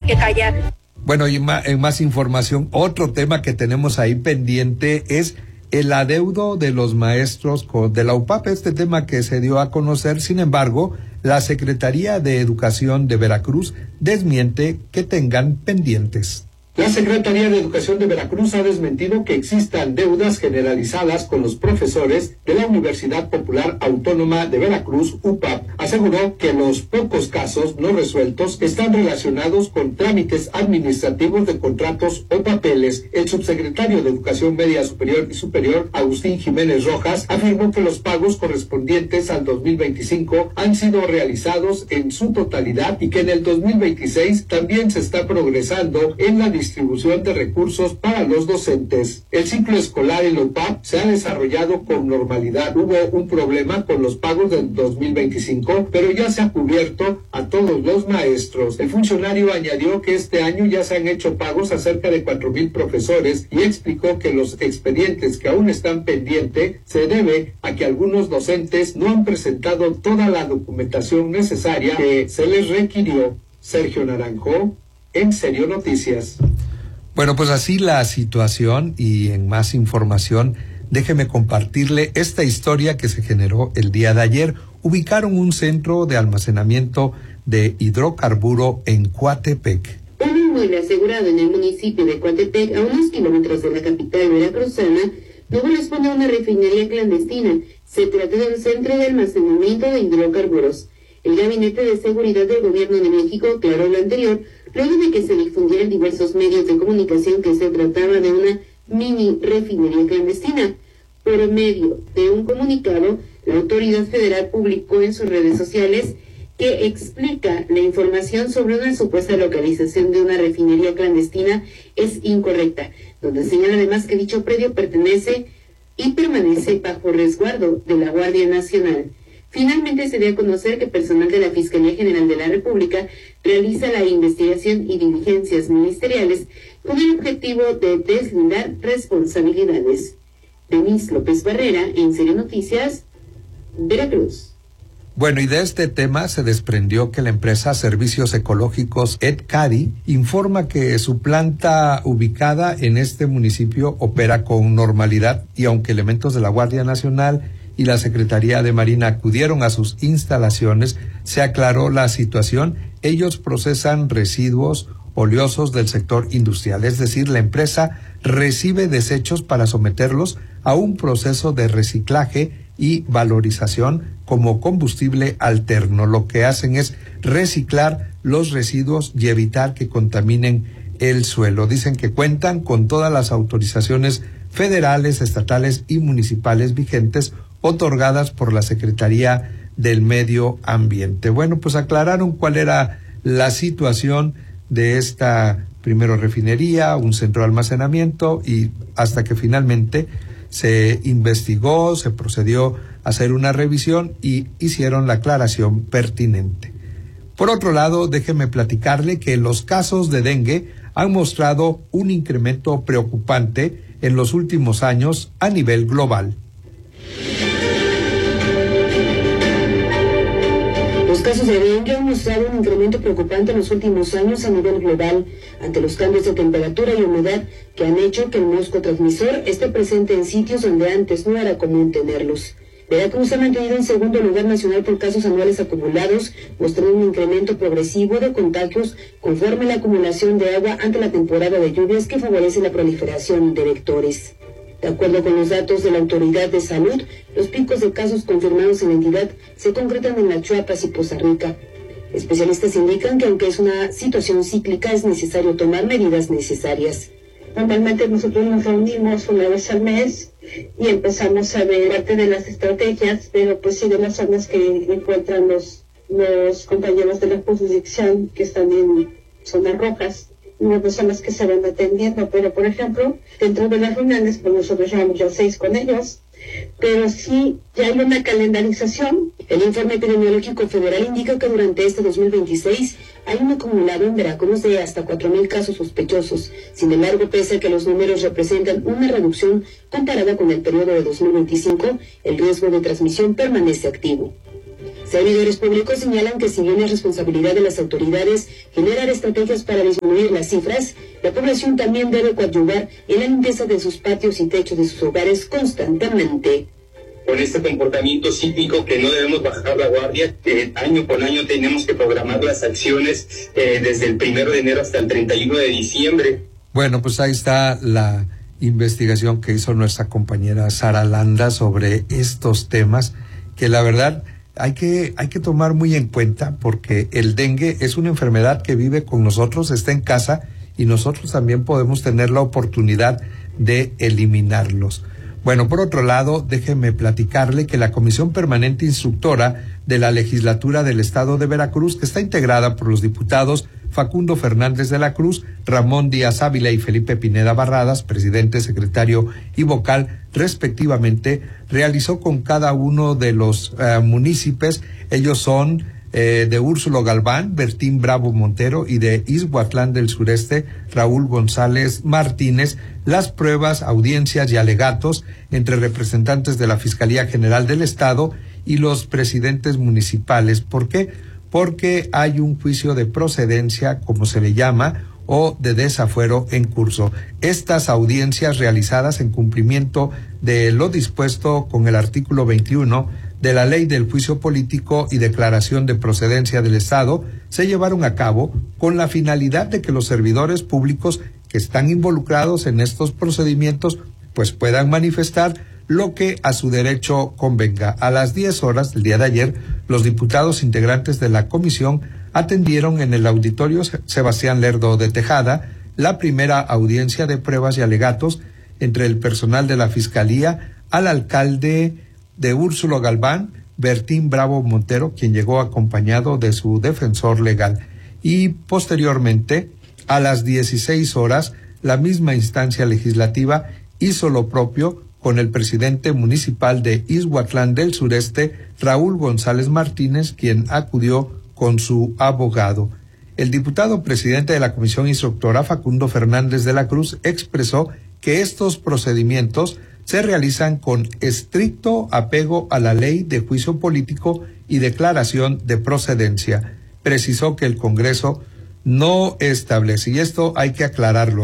que callar. Bueno, y en más información, otro tema que tenemos ahí pendiente es el adeudo de los maestros de la UPAP, este tema que se dio a conocer. Sin embargo, la Secretaría de Educación de Veracruz desmiente que tengan pendientes. La Secretaría de Educación de Veracruz ha desmentido que existan deudas generalizadas con los profesores de la Universidad Popular Autónoma de Veracruz, UPAP. Aseguró que los pocos casos no resueltos están relacionados con trámites administrativos de contratos o papeles. El subsecretario de Educación Media Superior y Superior, Agustín Jiménez Rojas, afirmó que los pagos correspondientes al 2025 han sido realizados en su totalidad y que en el 2026 también se está progresando en la distribución de recursos para los docentes. El ciclo escolar en la UPAP se ha desarrollado con normalidad. Hubo un problema con los pagos del 2025, pero ya se ha cubierto a todos los maestros. El funcionario añadió que este año ya se han hecho pagos a cerca de 4,000 profesores y explicó que los expedientes que aún están pendientes se debe a que algunos docentes no han presentado toda la documentación necesaria que se les requirió. Sergio Naranjo, En Serio Noticias. Bueno, pues así la situación, y en más información, déjeme compartirle esta historia que se generó el día de ayer. Ubicaron un centro de almacenamiento de hidrocarburo en Coatepec. Un inmueble asegurado en el municipio de Coatepec, a unos kilómetros de la capital veracruzana, no corresponde a una refinería clandestina. Se trata de un centro de almacenamiento de hidrocarburos. El Gabinete de Seguridad del Gobierno de México aclaró lo anterior, luego de que se difundiera en diversos medios de comunicación que se trataba de una mini refinería clandestina. Por medio de un comunicado, la autoridad federal publicó en sus redes sociales que explica la información sobre una supuesta localización de una refinería clandestina es incorrecta, donde señala además que dicho predio pertenece y permanece bajo resguardo de la Guardia Nacional. Finalmente se dio a conocer que personal de la Fiscalía General de la República realiza la investigación y diligencias ministeriales con el objetivo de deslindar responsabilidades. Denise López Barrera, En Serio Noticias, Veracruz. Bueno, y de este tema se desprendió que la empresa Servicios Ecológicos EdCadi informa que su planta ubicada en este municipio opera con normalidad, y aunque elementos de la Guardia Nacional y la Secretaría de Marina acudieron a sus instalaciones, se aclaró la situación. Ellos procesan residuos oleosos del sector industrial, es decir, la empresa recibe desechos para someterlos a un proceso de reciclaje y valorización como combustible alterno. Lo que hacen es reciclar los residuos y evitar que contaminen el suelo. Dicen que cuentan con todas las autorizaciones federales, estatales y municipales vigentes otorgadas por la Secretaría del Medio Ambiente. Bueno, pues aclararon cuál era la situación de esta, primero refinería, un centro de almacenamiento, y hasta que finalmente se investigó, se procedió a hacer una revisión y hicieron la aclaración pertinente. Por otro lado, déjeme platicarle que los casos de dengue han mostrado un incremento preocupante en los últimos años a nivel global. Los casos de dengue han mostrado un incremento preocupante en los últimos años a nivel global, ante los cambios de temperatura y humedad que han hecho que el mosco transmisor esté presente en sitios donde antes no era común tenerlos. Veracruz ha mantenido en segundo lugar nacional por casos anuales acumulados, mostrando un incremento progresivo de contagios conforme a la acumulación de agua ante la temporada de lluvias que favorece la proliferación de vectores. De acuerdo con los datos de la Autoridad de Salud, los picos de casos confirmados en la entidad se concretan en la Chiapas y Poza Rica. Especialistas indican que aunque es una situación cíclica, es necesario tomar medidas necesarias. Normalmente nosotros nos reunimos una vez al mes y empezamos a ver parte de las estrategias, pero pues sí de las zonas que encuentran los compañeros de la jurisdicción que están en zonas rojas. No son las que se van atendiendo, pero por ejemplo, dentro de las reuniones, pues nosotros llevamos ya 6 con ellos, pero sí ya hay una calendarización. El informe epidemiológico federal indica que durante este 2026 hay un acumulado en Veracruz de hasta 4,000 casos sospechosos. Sin embargo, pese a que los números representan una reducción comparada con el periodo de 2025, el riesgo de transmisión permanece activo. Servidores públicos señalan que si bien es responsabilidad de las autoridades generar estrategias para disminuir las cifras, la población también debe coadyuvar en la limpieza de sus patios y techos de sus hogares constantemente. Con este comportamiento cíclico que no debemos bajar la guardia, año con año tenemos que programar las acciones desde el 1 de enero hasta el 31 de diciembre. Bueno, pues ahí está la investigación que hizo nuestra compañera Sara Landa sobre estos temas que la verdad hay que tomar muy en cuenta, porque el dengue es una enfermedad que vive con nosotros, está en casa, y nosotros también podemos tener la oportunidad de eliminarlos. Bueno, por otro lado, déjeme platicarle que la Comisión Permanente Instructora de la Legislatura del Estado de Veracruz, que está integrada por los diputados Facundo Fernández de la Cruz, Ramón Díaz Ávila y Felipe Pineda Barradas, presidente, secretario y vocal respectivamente, realizó con cada uno de los municipios, ellos son de Úrsulo Galván, Bertín Bravo Montero, y de Izhuatlán del Sureste, Raúl González Martínez, las pruebas, audiencias y alegatos entre representantes de la Fiscalía General del Estado y los presidentes municipales. ¿Por qué? Porque hay un juicio de procedencia, como se le llama, o de desafuero en curso. Estas audiencias, realizadas en cumplimiento de lo dispuesto con el artículo 21 de la Ley del Juicio Político y Declaración de Procedencia del Estado, se llevaron a cabo con la finalidad de que los servidores públicos que están involucrados en estos procedimientos pues puedan manifestar lo que a su derecho convenga. A las 10 horas del día de ayer, los diputados integrantes de la comisión atendieron en el auditorio Sebastián Lerdo de Tejada la primera audiencia de pruebas y alegatos entre el personal de la Fiscalía al alcalde de Úrsulo Galván, Bertín Bravo Montero, quien llegó acompañado de su defensor legal. Y posteriormente, a las 16 horas, la misma instancia legislativa hizo lo propio con el presidente municipal de Izhuatlán del Sureste, Raúl González Martínez, quien acudió con su abogado. El diputado presidente de la Comisión Instructora, Facundo Fernández de la Cruz, expresó que estos procedimientos se realizan con estricto apego a la Ley de Juicio Político y Declaración de Procedencia. Precisó que el Congreso no establece, y esto hay que aclararlo,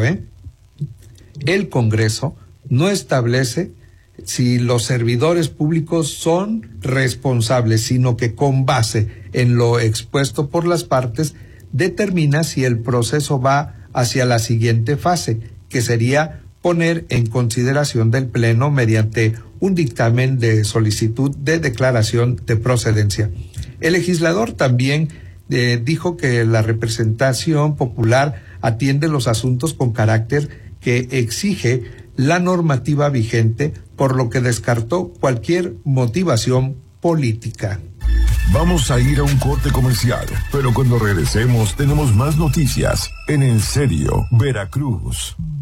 el Congreso no establece si los servidores públicos son responsables, sino que con base en lo expuesto por las partes determina si el proceso va hacia la siguiente fase, que sería poner en consideración del Pleno mediante un dictamen de solicitud de declaración de procedencia. El legislador también dijo que la representación popular atiende los asuntos con carácter que exige la normativa vigente, por lo que descartó cualquier motivación política. Vamos a ir a un corte comercial, pero cuando regresemos tenemos más noticias en En Serio, Veracruz.